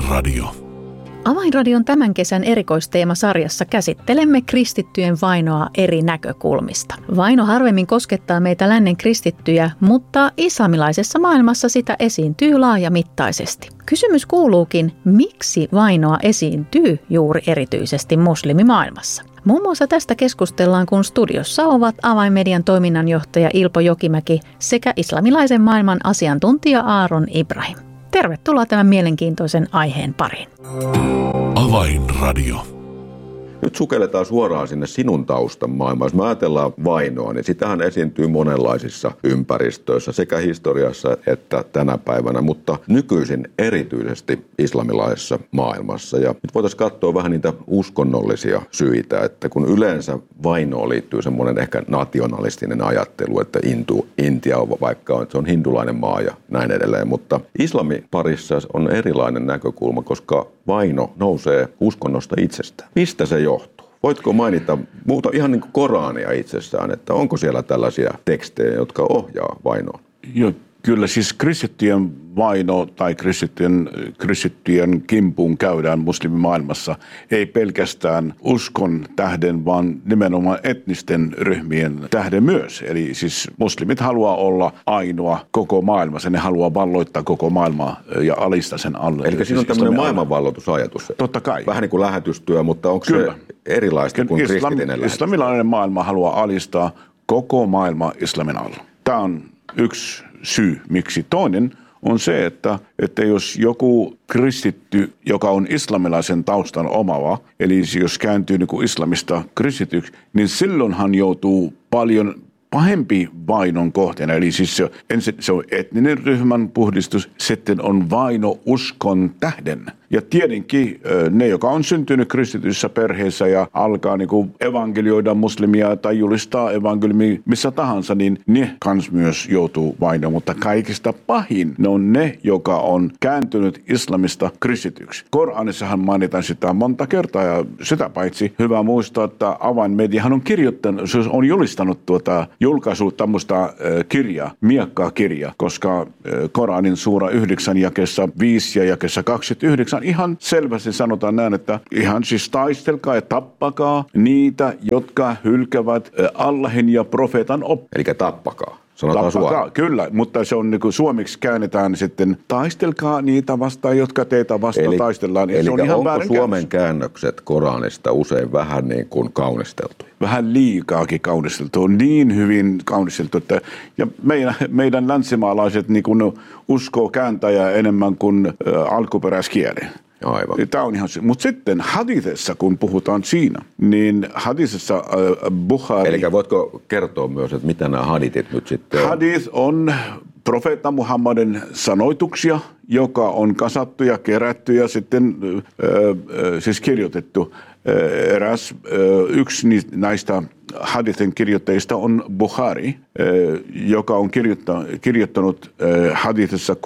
Avainradio. Avainradion tämän kesän erikoisteemasarjassa käsittelemme kristittyjen vainoa eri näkökulmista. Vaino harvemmin koskettaa meitä lännen kristittyjä, mutta islamilaisessa maailmassa sitä esiintyy laajamittaisesti. Kysymys kuuluukin, miksi vainoa esiintyy juuri erityisesti muslimimaailmassa? Muun muassa tästä keskustellaan, kun studiossa ovat Avainmedian toiminnanjohtaja Ilpo Jokimäki sekä islamilaisen maailman asiantuntija Aaron Ibrahim. Tervetuloa tämän mielenkiintoisen aiheen pariin. Avainradio. Nyt sukelletaan suoraan sinne sinun taustan maailmaan. Jos me ajatellaan vainoa, niin sitähän esiintyy monenlaisissa ympäristöissä, sekä historiassa että tänä päivänä, mutta nykyisin erityisesti islamilaisessa maailmassa. Ja nyt voitaisiin katsoa vähän niitä uskonnollisia syitä, että kun yleensä vainoon liittyy semmoinen ehkä nationalistinen ajattelu, että Intia on vaikka se on hindulainen maa ja näin edelleen, mutta islamiparissa on erilainen näkökulma, koska vaino nousee uskonnosta itsestään. Mistä se johtuu? Voitko mainita muuta ihan niin kuin Korania itsessään, että onko siellä tällaisia tekstejä, jotka ohjaa vainoon? Joo, kyllä siis kristittyjen vaino tai kristittyjen kimpuun käydään muslimimaailmassa ei pelkästään uskon tähden, vaan nimenomaan etnisten ryhmien tähden myös. Eli siis muslimit haluaa olla ainoa koko maailmassa, ne haluaa valloittaa koko maailmaa ja alistaa sen alle. Eli siinä on tämmöinen maailmanvalloitusajatus. Totta kai. Vähän niin kuin lähetystyö, mutta onko kyllä se erilaista kuin kristitinen lähetys? Islamilainen maailma haluaa alistaa koko maailma islamin alla. Tämä on yksi syy, miksi. Toinen on se, että jos joku kristitty, joka on islamilaisen taustan omava, eli jos kääntyy niin kuin islamista kristityksi, niin silloin hän joutuu paljon pahempi vainon kohteena. Eli siis se on etninen ryhmän puhdistus, sitten on vaino uskon tähden. Ja tietenkin ne, joka on syntynyt kristityssä perheessä ja alkaa niin kuin evankelioida muslimia tai julistaa evankeliumia missä tahansa, niin ne kans myös joutuu vainoon. Mutta kaikista pahin ne on ne, joka on kääntynyt islamista kristityksi. Koranissahan mainitaan sitä monta kertaa ja sitä paitsi hyvä muistaa, että Avainmediahan on kirjoittanut, se on julistanut julkaisu tämmöistä kirjaa, miekkaa kirjaa, koska Koranin suura 9 jakeessa 5 ja jakeessa 29 ihan selvästi sanotaan näin, että ihan siis taistelkaa ja tappakaa niitä, jotka hylkävät Allahin ja profeetan oppia. Eli tappakaa. Sanotaan suoraan. Kyllä, mutta se on niin kuin suomeksi käännetään sitten taistelkaa niitä vastaan, jotka teitä vastaan taistellaan. Eli se on ihan onko Suomen käännökset Koranista usein vähän niin kuin kaunisteltu? Vähän liikaakin kaunisteltu. On niin hyvin kaunisteltu, että ja meidän länsimaalaiset niin kuin uskoo kääntäjää enemmän kuin alkuperäiskieleen. Aivan. Tämä on ihan se. Mutta sitten hadithissa, kun puhutaan siinä, niin hadithissa Bukhari... Eli voitko kertoa myös, että mitä nämä hadithit nyt sitten on? Hadith on profeetta Muhammadin sanoituksia, joka on kasattu ja kerätty ja sitten siis kirjoitettu. Yksi näistä hadithin kirjoittajista on Bukhari, joka on kirjoittanut hadithissa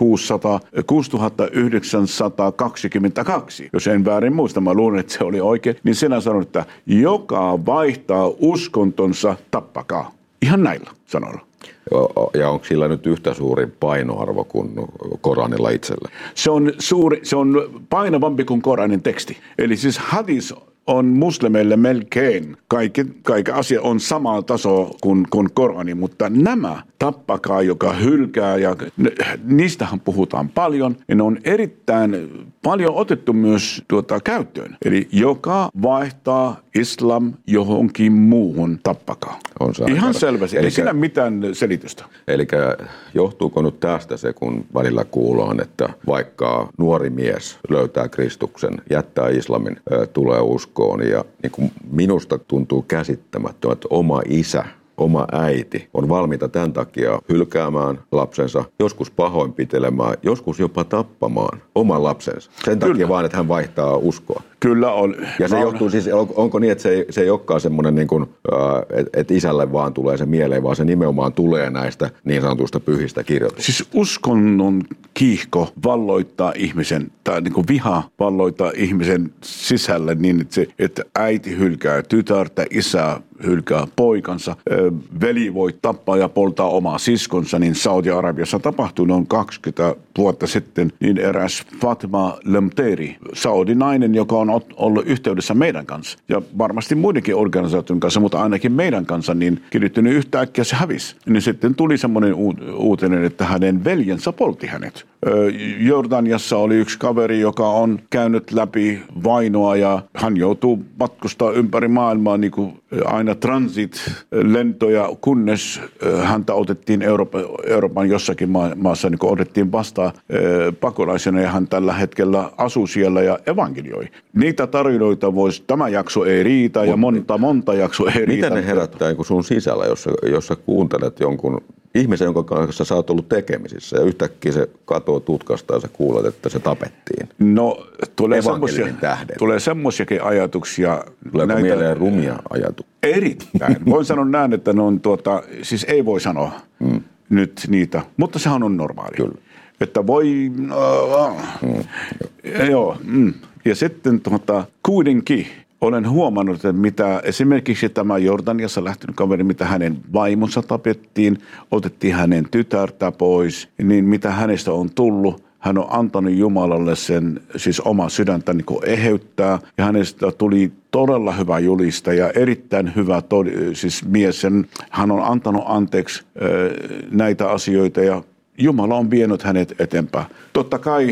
6922. Jos en väärin muista, mä luulen, että se oli oikein. Niin sinä sanot, että joka vaihtaa uskontonsa, tappakaa. Ihan näillä sanoilla. Ja onko sillä nyt yhtä suuri painoarvo kuin Koranilla itsellä? Se on painavampi kuin Koranin teksti. Eli siis hadis on muslimeille melkein. Kaikki asia on samaa tasoa kuin Korani, mutta nämä tappakaa, joka hylkää, ja niistähän puhutaan paljon, ja ne on erittäin paljon otettu myös käyttöön. Eli joka vaihtaa islam johonkin muuhun, tappakaa. Ihan selvästi, ei siinä mitään selitystä. Eli johtuuko nyt tästä se, kun välillä kuullaan, että vaikka nuori mies löytää Kristuksen, jättää islamin, tulee uskoon, ja niin kuin minusta tuntuu käsittämättömän, että oma isä, oma äiti on valmiita tämän takia hylkäämään lapsensa, joskus pahoinpitelemään, joskus jopa tappamaan oman lapsensa. Sen takia vaan, että hän vaihtaa uskoa. Kyllä on. Ja se johtuu siis, onko niin, että se ei olekaan semmoinen, niin kuin, että isälle vaan tulee se mieleen, vaan se nimenomaan tulee näistä niin sanotusta pyhistä kirjoituksista. Siis uskonnon kiihko valloittaa ihmisen, tai niin kuin viha valloittaa ihmisen sisällä niin, että äiti hylkää tytärtä, isä hylkää poikansa. Veli voi tappaa ja polttaa omaa siskonsa, niin Saudi-Arabiassa tapahtui noin 20 vuotta sitten, niin eräs Fatma Lemteri, Saudi-nainen, joka on ollut yhteydessä meidän kanssa ja varmasti muidenkin organisaation kanssa, mutta ainakin meidän kanssa, niin kirjoittunut yhtäkkiä se hävisi. Niin sitten tuli semmoinen uutinen, että hänen veljensä poltti hänet. Jordaniassa oli yksi kaveri, joka on käynyt läpi vainoa ja hän joutuu matkustaa ympäri maailmaa niin kuin aina transit-lentoja, kunnes häntä otettiin Euroopan jossakin maassa, niin kuin otettiin vastaan pakolaisena ja hän tällä hetkellä asuu siellä ja evankelioi. Niitä tarinoita tämä jakso ei riitä ja monta jakso ei riitä. Miten ne herättää kun sun sisällä, jos sä kuuntelet jonkun ihmisen, jonka kanssa sä oot ollut tekemisissä ja yhtäkkiä se katoo tutkasta ja sä kuulet, että se tapettiin? No, tulee semmoisiakin ajatuksia. Tuleeko mieleen rumia ajatuksia? Erittäin. Voin sanoa näin, että ne on siis ei voi sanoa nyt niitä, mutta sehän on normaali. Kyllä. Että voi, joo. Ja sitten kuitenkin olen huomannut, että mitä esimerkiksi tämä Jordaniassa lähtenyt kaveri, mitä hänen vaimonsa tapettiin, otettiin hänen tytärtä pois, niin mitä hänestä on tullut. Hän on antanut Jumalalle sen, siis omaa sydäntä niin kuin eheyttää, ja hänestä tuli todella hyvä julistaja, erittäin hyvä siis mies. Hän on antanut anteeksi näitä asioita, ja Jumala on vienyt hänet eteenpäin. Totta kai,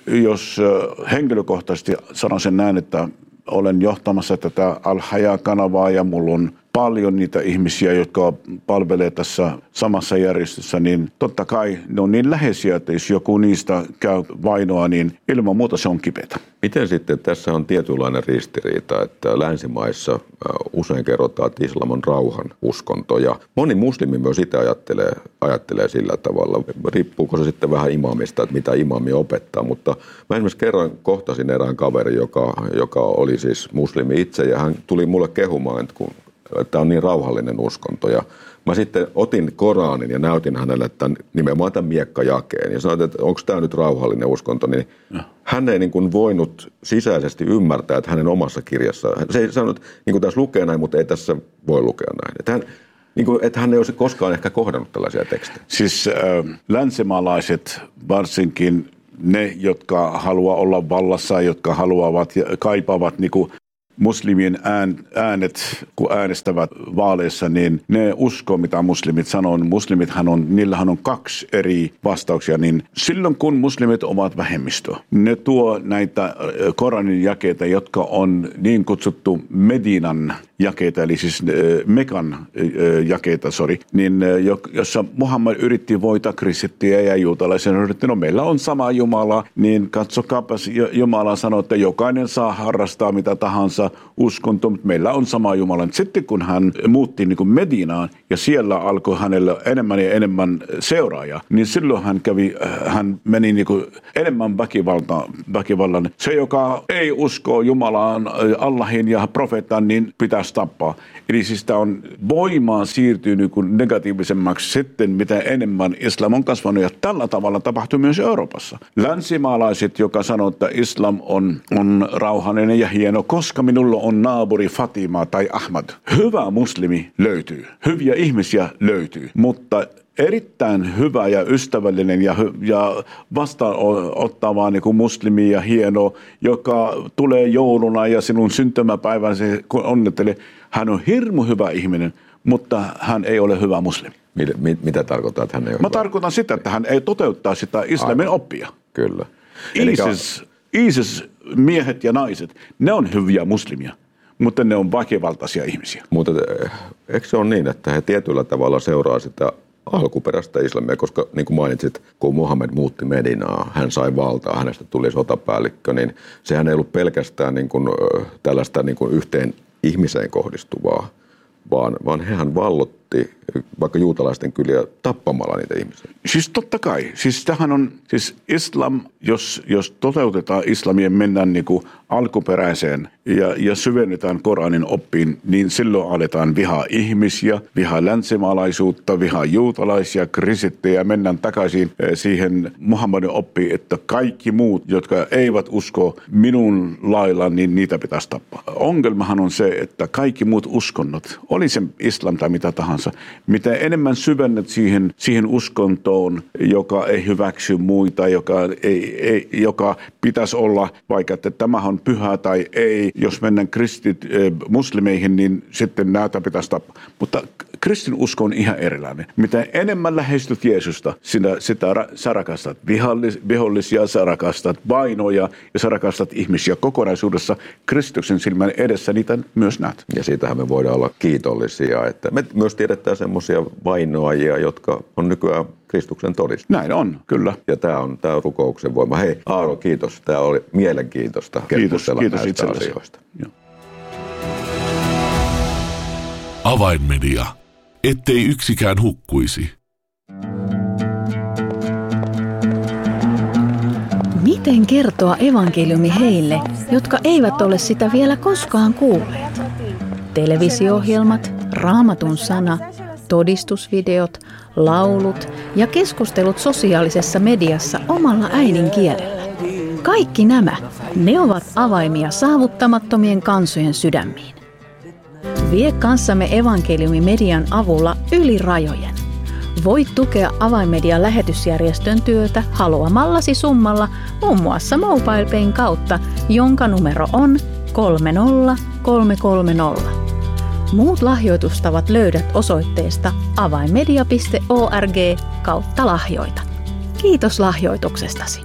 jos henkilökohtaisesti sanon sen näin, että olen johtamassa tätä Al-Haya-kanavaa ja mulla on paljon niitä ihmisiä, jotka palvelee tässä samassa järjestössä, niin totta kai ne on niin läheisiä, että jos joku niistä käy vainoa, niin ilman muuta se on kipeätä. Miten sitten tässä on tietynlainen ristiriita, että länsimaissa usein kerrotaan, että islam on rauhan uskonto ja moni muslimi myös itse ajattelee sillä tavalla. Riippuuko se sitten vähän imamista, että mitä imami opettaa, mutta mä esimerkiksi kohtasin erään kaverin, joka oli siis muslimi itse ja hän tuli mulle kehumaan, että tämä on niin rauhallinen uskonto. Ja mä sitten otin Koranin ja näytin hänelle nimenomaan tämän miekkajakeen. Ja sanoin, että onko tämä nyt rauhallinen uskonto. Niin hän ei niin kuin voinut sisäisesti ymmärtää, että hänen omassa kirjassaan. Se ei sanonut, että niin kuin tässä lukee näin, mutta ei tässä voi lukea näin. Että hän ei olisi koskaan ehkä kohdannut tällaisia tekstejä. Siis länsimaalaiset, varsinkin ne, jotka haluaa olla vallassa, jotka haluavat ja kaipaavat niin kuin muslimien äänet, kun äänestävät vaaleissa, niin ne uskoo, mitä muslimit sanoo. Niillähän on kaksi eri vastauksia. Niin silloin, kun muslimit ovat vähemmistö, ne tuo näitä Koranin jakeita, jotka on niin kutsuttu Medinan jakeita, eli siis Mekan jakeita, niin jossa Muhammad yritti voittaa kristittyjä ja juutalaisia. No meillä on sama Jumala, niin katsokaapas, Jumala sanoo, että jokainen saa harrastaa mitä tahansa uskonto, mutta meillä on sama Jumala. Sitten kun hän muutti niin kuin Medinaan ja siellä alkoi hänellä enemmän ja enemmän seuraajia, niin silloin hän meni niin kuin enemmän väkivallan. Se, joka ei usko Jumalaan, Allahin ja profeettaan, niin pitäisi tappaa. Eli siis tämä on voimaan siirtynyt niin kuin negatiivisemmaksi sitten, mitä enemmän islam on kasvanut. Ja tällä tavalla tapahtuu myös Euroopassa. Länsimaalaiset, joka sanoo, että islam on rauhallinen ja hieno, koska minulla on naapuri Fatima tai Ahmad. Hyvä muslimi löytyy. Hyviä ihmisiä löytyy. Mutta erittäin hyvä ja ystävällinen ja vastaanottava niin kuin muslimi ja hieno, joka tulee jouluna ja sinun syntymäpäivän se onnittelee. Hän on hirmu hyvä ihminen, mutta hän ei ole hyvä muslimi. Mitä tarkoittaa, että hän ei ole Mä tarkoitan sitä, että hän ei toteuttaa sitä islamin oppia. Kyllä. ISIS miehet ja naiset, ne on hyviä muslimia, mutta ne on väkivaltaisia ihmisiä. Mutta eikö se ole niin, että he tietyllä tavalla seuraa sitä alkuperäistä islamia, koska niin kuin mainitsit, kun Muhammed muutti Medinaa, hän sai valtaa, hänestä tuli sotapäällikkö, niin sehän ei ollut pelkästään niin kuin tällaista niin kuin yhteen ihmiseen kohdistuvaa, vaan hehän vaikutti vaikka juutalaisten kyliä tappamalla niitä ihmisiä? Siis totta kai. Siis tämähän on, siis islam, jos toteutetaan islamia, mennään niin kuin alkuperäiseen ja syvennytään Koranin oppiin, niin silloin aletaan vihaa ihmisiä, vihaa länsimaalaisuutta, vihaa juutalaisia, kristittyjä, mennään takaisin siihen Muhammadin oppiin, että kaikki muut, jotka eivät usko minun lailla, niin niitä pitäisi tappaa. Ongelmahan on se, että kaikki muut uskonnot, oli se islam tai mitä tahansa, mitä enemmän syvennet siihen uskontoon, joka ei hyväksy muita, joka pitäisi olla, vaikka että tämä on pyhä tai ei, jos mennään muslimeihin, niin sitten näitä pitäisi tappaa. Mutta kristinusko on ihan erilainen. Mitä enemmän lähestyt Jeesusta, sitä sä rakastat vihollisia, sä rakastat vainoja ja sä rakastat ihmisiä kokonaisuudessa. Kristuksen silmän edessä niitä myös näet. Ja siitähän me voidaan olla kiitollisia, että me myös tiedetään semmoisia vainoajia, jotka on nykyään Kristuksen todistus. Näin on, kyllä. Ja tämä on rukouksen voima. Hei Aaro, kiitos. Tämä oli mielenkiintoista keskustella näistä asioista. Joo. Avainmedia. Ettei yksikään hukkuisi. Miten kertoa evankeliumi heille, jotka eivät ole sitä vielä koskaan kuulleet? Televisio-ohjelmat, Raamatun sana, todistusvideot, laulut ja keskustelut sosiaalisessa mediassa omalla äidinkielellä. Kaikki nämä, ne ovat avaimia saavuttamattomien kansojen sydämiin. Vie kanssamme evankeliumimedian avulla yli rajojen. Voit tukea Avainmedian lähetysjärjestön työtä haluamallasi summalla muun muassa MobilePayn kautta, jonka numero on 30330. Muut lahjoitustavat löydät osoitteesta avainmedia.org/lahjoita. Kiitos lahjoituksestasi.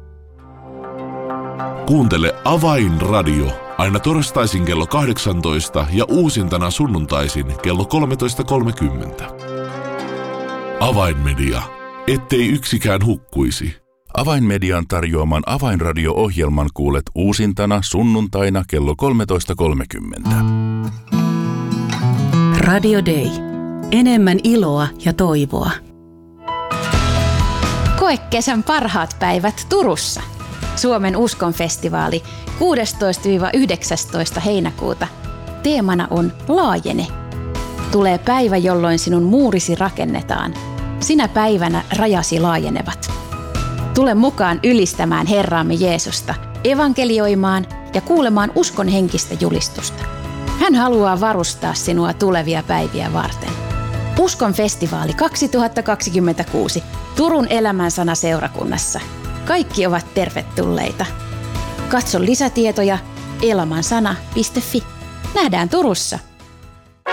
Kuuntele Avainradio aina torstaisin kello 18 ja uusintana sunnuntaisin kello 13.30. Avainmedia. Ettei yksikään hukkuisi. Avainmedian tarjoaman Avainradio-ohjelman kuulet uusintana sunnuntaina kello 13.30. Radio Day. Enemmän iloa ja toivoa. Koe kesän parhaat päivät Turussa. Suomen uskonfestivaali 16-19 heinäkuuta. Teemana on Laajene. Tulee päivä, jolloin sinun muurisi rakennetaan. Sinä päivänä rajasi laajenevat. Tule mukaan ylistämään Herraamme Jeesusta, evankelioimaan ja kuulemaan uskon henkistä julistusta. Hän haluaa varustaa sinua tulevia päiviä varten. Uskonfestivaali 2026 Turun Elämänsana seurakunnassa. Kaikki ovat tervetulleita. Katso lisätietoja elamansana.fi. Nähdään Turussa!